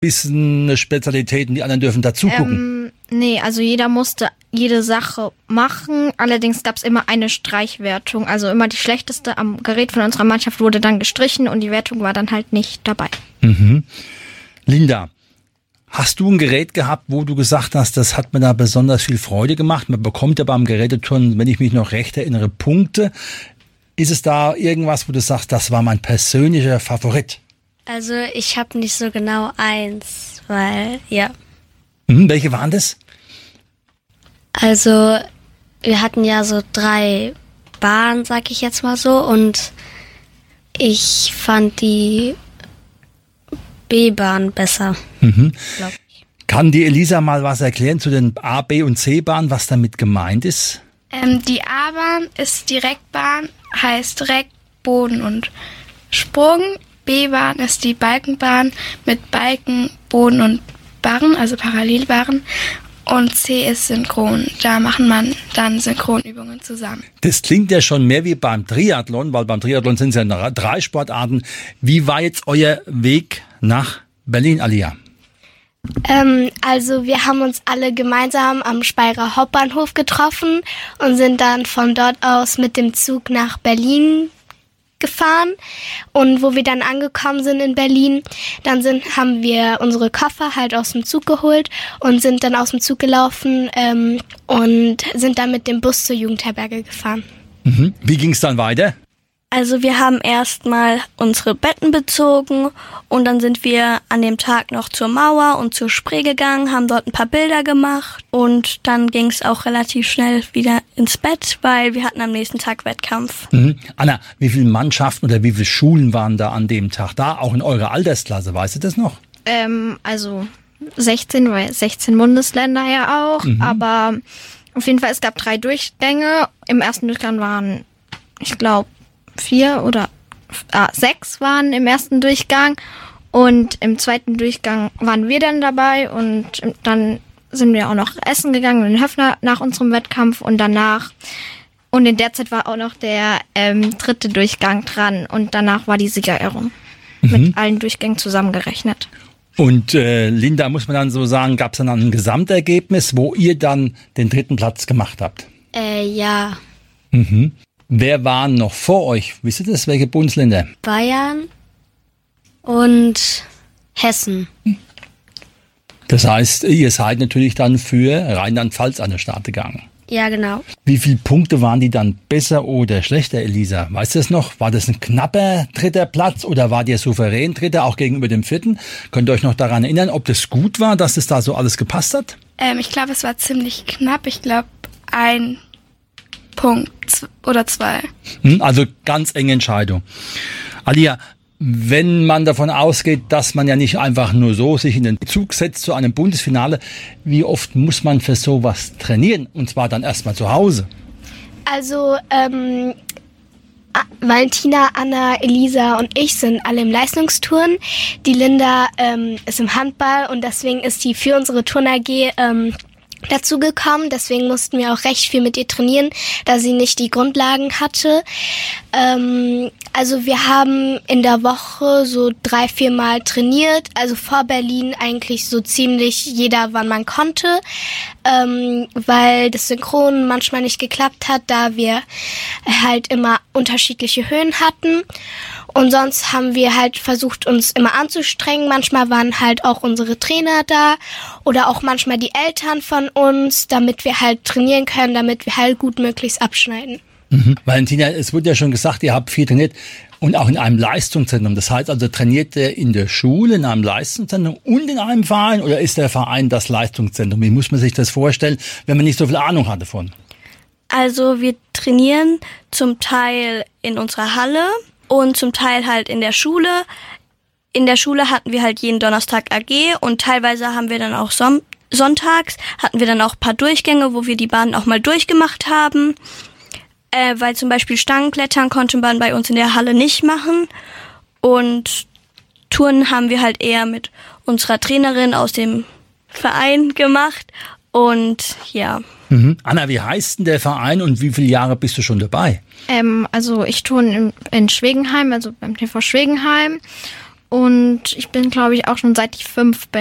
bisschen eine Spezialität und die anderen dürfen dazu gucken? Nee, also jeder musste jede Sache machen. Allerdings gab es immer eine Streichwertung. Also immer die schlechteste am Gerät von unserer Mannschaft wurde dann gestrichen und die Wertung war dann halt nicht dabei. Mhm. Linda, hast du ein Gerät gehabt, wo du gesagt hast, das hat mir da besonders viel Freude gemacht? Man bekommt ja beim Geräteturnen, wenn ich mich noch recht erinnere, Punkte. Ist es da irgendwas, wo du sagst, das war mein persönlicher Favorit? Also ich habe nicht so genau eins, weil, ja. Welche waren das? Also wir hatten ja so 3 Bahnen, sag ich jetzt mal so, und ich fand die B-Bahn besser, glaube ich. Kann die Elisa mal was erklären zu den A-, B- und C-Bahnen, was damit gemeint ist? Die A-Bahn ist Direktbahn, heißt direkt Boden und Sprung. B-Bahn ist die Balkenbahn mit Balken, Boden und Barren, also Parallelbarren. Und C ist Synchron. Da macht man dann Synchronübungen zusammen. Das klingt ja schon mehr wie beim Triathlon, weil beim Triathlon sind es ja 3 Sportarten. Wie war jetzt euer Weg nach Berlin, Alia? Also wir haben uns alle gemeinsam am Speyerer Hauptbahnhof getroffen und sind dann von dort aus mit dem Zug nach Berlin gefahren. Und wo wir dann angekommen sind in Berlin, dann haben wir unsere Koffer halt aus dem Zug geholt und sind dann aus dem Zug gelaufen und sind dann mit dem Bus zur Jugendherberge gefahren. Wie ging es dann weiter? Also wir haben erstmal unsere Betten bezogen und dann sind wir an dem Tag noch zur Mauer und zur Spree gegangen, haben dort ein paar Bilder gemacht und dann ging es auch relativ schnell wieder ins Bett, weil wir hatten am nächsten Tag Wettkampf. Anna, wie viele Mannschaften oder wie viele Schulen waren da an dem Tag da, auch in eurer Altersklasse, weißt du das noch? Also 16, weil 16 Bundesländer ja auch, aber auf jeden Fall, es gab 3 Durchgänge. Im ersten Durchgang waren, ich glaube, 6 waren im ersten Durchgang und im zweiten Durchgang waren wir dann dabei und dann sind wir auch noch essen gegangen in den Höfner nach unserem Wettkampf und danach und in der Zeit war auch noch der 3. Durchgang dran und danach war die Siegerehrung mit allen Durchgängen zusammengerechnet. Und Linda, muss man dann so sagen, gab es dann ein Gesamtergebnis, wo ihr dann den 3. Platz gemacht habt? Ja. Wer waren noch vor euch? Wisst ihr das? Welche Bundesländer? Bayern und Hessen. Das heißt, ihr seid natürlich dann für Rheinland-Pfalz an den Start gegangen. Ja, genau. Wie viele Punkte waren die dann besser oder schlechter, Elisa? Weißt du das noch? War das ein knapper 3. Platz oder war der souverän 3. auch gegenüber dem 4.? Könnt ihr euch noch daran erinnern, ob das gut war, dass das da so alles gepasst hat? Ich glaube, es war ziemlich knapp. Ich glaube, 1 Punkt oder 2. Also ganz enge Entscheidung. Alia, wenn man davon ausgeht, dass man ja nicht einfach nur so sich in den Zug setzt zu einem Bundesfinale, wie oft muss man für sowas trainieren? Und zwar dann erstmal zu Hause. Also Valentina, Anna, Elisa und ich sind alle im Leistungsturnen. Die Linda ist im Handball und deswegen ist die für unsere Turn AG dazu gekommen. Deswegen mussten wir auch recht viel mit ihr trainieren, da sie nicht die Grundlagen hatte. Also wir haben in der Woche so 3-4 Mal trainiert. Also vor Berlin eigentlich so ziemlich jeder, wann man konnte, weil das Synchron manchmal nicht geklappt hat, da wir halt immer unterschiedliche Höhen hatten. Und sonst haben wir halt versucht, uns immer anzustrengen. Manchmal waren halt auch unsere Trainer da oder auch manchmal die Eltern von uns, damit wir halt trainieren können, damit wir halt gut möglichst abschneiden. Valentina, es wurde ja schon gesagt, ihr habt viel trainiert und auch in einem Leistungszentrum. Das heißt also, trainiert ihr in der Schule, in einem Leistungszentrum und in einem Verein oder ist der Verein das Leistungszentrum? Wie muss man sich das vorstellen, wenn man nicht so viel Ahnung hat davon? Also wir trainieren zum Teil in unserer Halle und zum Teil halt in der Schule. In der Schule hatten wir halt jeden Donnerstag AG und teilweise haben wir dann auch sonntags, hatten wir dann auch ein paar Durchgänge, wo wir die Bahnen auch mal durchgemacht haben. Weil zum Beispiel Stangenklettern konnte man bei uns in der Halle nicht machen. Und Touren haben wir halt eher mit unserer Trainerin aus dem Verein gemacht. Und ja. Anna, wie heißt denn der Verein und wie viele Jahre bist du schon dabei? Also ich turne in Schwegenheim, also beim TV Schwegenheim. und ich bin, glaube ich, auch schon seit ich 5 bin.